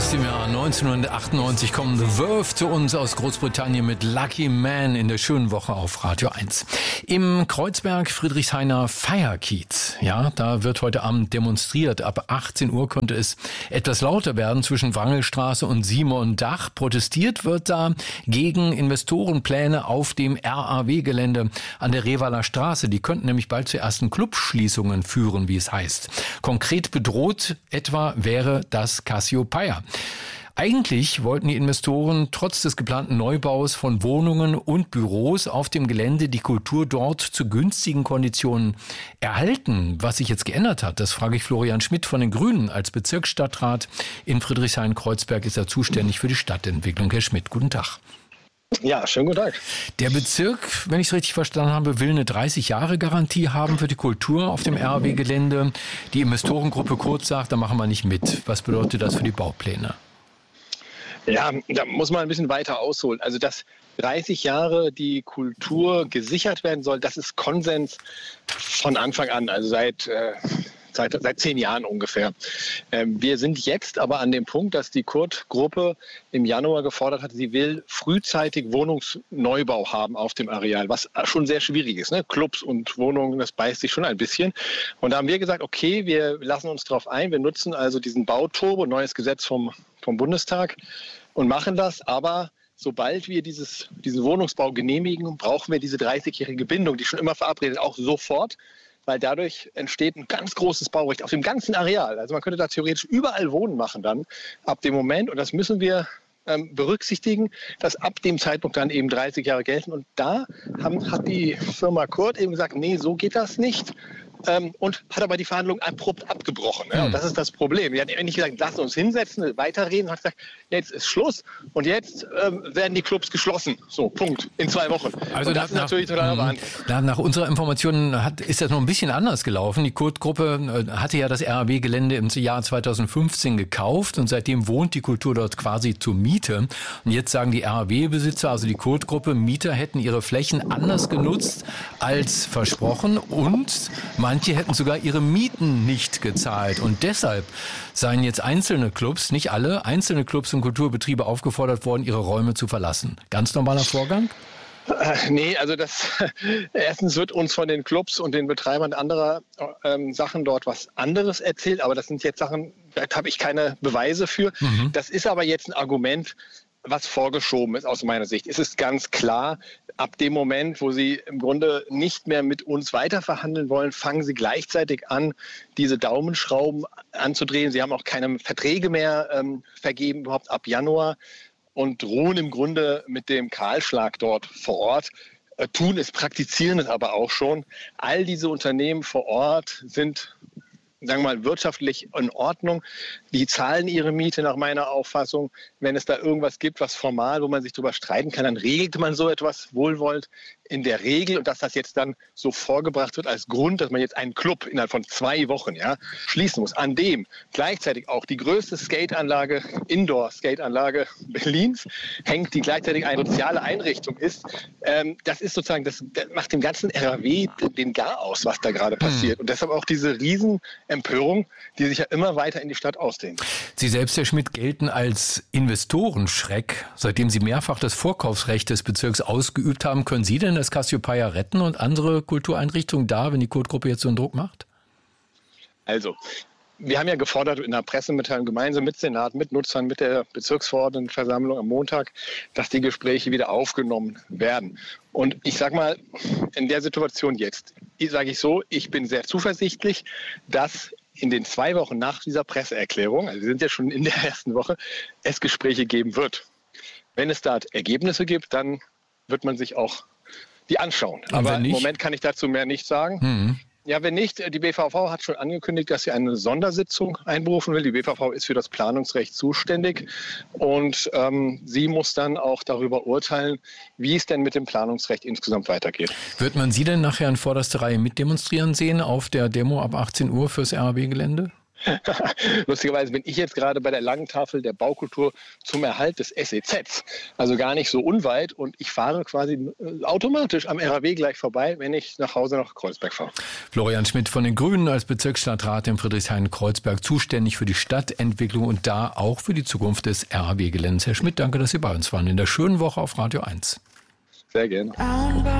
Aus dem Jahr 1998 kommen The Verve zu uns aus Großbritannien mit Lucky Man in der schönen Woche auf Radio 1. Im Kreuzberg Friedrichshainer Feierkiez, ja, da wird heute Abend demonstriert. Ab 18 Uhr könnte es etwas lauter werden zwischen Wrangelstraße und Simondach. Protestiert wird da gegen Investorenpläne auf dem RAW-Gelände an der Revaler Straße. Die könnten nämlich bald zu ersten Clubschließungen führen, wie es heißt. Konkret bedroht etwa wäre das Cassiopeia. Eigentlich wollten die Investoren trotz des geplanten Neubaus von Wohnungen und Büros auf dem Gelände die Kultur dort zu günstigen Konditionen erhalten. Was sich jetzt geändert hat, das frage ich Florian Schmidt von den Grünen. Als Bezirksstadtrat in Friedrichshain-Kreuzberg ist er zuständig für die Stadtentwicklung. Herr Schmidt, guten Tag. Ja, schönen guten Tag. Der Bezirk, wenn ich es richtig verstanden habe, will eine 30-Jahre-Garantie haben für die Kultur auf dem RAW-Gelände. Die Investorengruppe Kurz sagt, da machen wir nicht mit. Was bedeutet das für die Baupläne? Ja, da muss man ein bisschen weiter ausholen. Also, dass 30 Jahre die Kultur gesichert werden soll, das ist Konsens von Anfang an, also seit 10 Jahren ungefähr. Wir sind jetzt aber an dem Punkt, dass die Kurt-Gruppe im Januar gefordert hat, sie will frühzeitig Wohnungsneubau haben auf dem Areal, was schon sehr schwierig ist. Ne? Clubs und Wohnungen, das beißt sich schon ein bisschen. Und da haben wir gesagt, okay, wir lassen uns darauf ein, wir nutzen also diesen Bauturbo, neues Gesetz vom Bundestag und machen das, aber sobald wir diesen Wohnungsbau genehmigen, brauchen wir diese 30-jährige Bindung, die schon immer verabredet, auch sofort, weil dadurch entsteht ein ganz großes Baurecht auf dem ganzen Areal. Also man könnte da theoretisch überall Wohnen machen dann ab dem Moment und das müssen wir berücksichtigen, dass ab dem Zeitpunkt dann eben 30 Jahre gelten. Und da hat die Firma Kurt eben gesagt, nee, so geht das nicht. Und hat aber die Verhandlungen abrupt abgebrochen. Ja, und das ist das Problem. Die hat nicht gesagt, lass uns hinsetzen, weiterreden. Hat gesagt, jetzt ist Schluss und jetzt werden die Clubs geschlossen. So, Punkt. In 2 Wochen. Also und das ist natürlich total Wahnsinn. Nach unserer Information ist das noch ein bisschen anders gelaufen. Die Kurt-Gruppe hatte ja das RAW-Gelände im Jahr 2015 gekauft und seitdem wohnt die Kultur dort quasi zur Miete. Und jetzt sagen die RAW-Besitzer, also die Kurt-Gruppe, Mieter hätten ihre Flächen anders genutzt als versprochen und manche hätten sogar ihre Mieten nicht gezahlt. Und deshalb seien jetzt einzelne Clubs, nicht alle, einzelne Clubs und Kulturbetriebe aufgefordert worden, ihre Räume zu verlassen. Ganz normaler Vorgang? Nee, also erstens wird uns von den Clubs und den Betreibern anderer Sachen dort was anderes erzählt. Aber das sind jetzt Sachen, da habe ich keine Beweise für. Das ist aber jetzt ein Argument, was vorgeschoben ist aus meiner Sicht. Es ist ganz klar, ab dem Moment, wo sie im Grunde nicht mehr mit uns weiterverhandeln wollen, fangen sie gleichzeitig an, diese Daumenschrauben anzudrehen. Sie haben auch keine Verträge mehr vergeben, überhaupt ab Januar, und drohen im Grunde mit dem Kahlschlag dort vor Ort. Tun es, praktizieren es aber auch schon. All diese Unternehmen vor Ort sind, sagen wir mal, wirtschaftlich in Ordnung. Die zahlen ihre Miete nach meiner Auffassung. Wenn es da irgendwas gibt, was formal, wo man sich drüber streiten kann, dann regelt man so etwas wohlwollend in der Regel. Und dass das jetzt dann so vorgebracht wird als Grund, dass man jetzt einen Club innerhalb von 2 Wochen schließen muss, an dem gleichzeitig auch die größte Skateanlage, Indoor-Skateanlage Berlins hängt, die gleichzeitig eine soziale Einrichtung ist. Das ist sozusagen, das macht dem ganzen RAW den Garaus, was da gerade passiert. Und deshalb auch diese Riesenempörung, die sich ja immer weiter in die Stadt ausdehnt. Sie selbst, Herr Schmidt, gelten als Investorenschreck. Seitdem Sie mehrfach das Vorkaufsrecht des Bezirks ausgeübt haben, können Sie denn das Cassiopeia retten und andere Kultureinrichtungen da, wenn die Kurt-Gruppe jetzt so einen Druck macht? Also, wir haben ja gefordert in der Pressemitteilung gemeinsam mit Senat, mit Nutzern, mit der Bezirksverordnetenversammlung am Montag, dass die Gespräche wieder aufgenommen werden. Und ich sage mal, in der Situation jetzt, sage ich so, ich bin sehr zuversichtlich, dass in den 2 Wochen nach dieser Presseerklärung, also wir sind ja schon in der ersten Woche, es Gespräche geben wird. Wenn es da Ergebnisse gibt, dann wird man sich auch die anschauen. Aber im Moment kann ich dazu mehr nicht sagen. Ja, wenn nicht, die BVV hat schon angekündigt, dass sie eine Sondersitzung einberufen will. Die BVV ist für das Planungsrecht zuständig und sie muss dann auch darüber urteilen, wie es denn mit dem Planungsrecht insgesamt weitergeht. Wird man Sie denn nachher in vorderster Reihe mitdemonstrieren sehen auf der Demo ab 18 Uhr fürs RAW-Gelände? Lustigerweise bin ich jetzt gerade bei der langen Tafel der Baukultur zum Erhalt des SEZ. Also gar nicht so unweit und ich fahre quasi automatisch am RAW gleich vorbei, wenn ich nach Hause nach Kreuzberg fahre. Florian Schmidt von den Grünen als Bezirksstadtrat in Friedrichshain-Kreuzberg zuständig für die Stadtentwicklung und da auch für die Zukunft des RAW-Geländes. Herr Schmidt, danke, dass Sie bei uns waren in der schönen Woche auf Radio 1. Sehr gerne.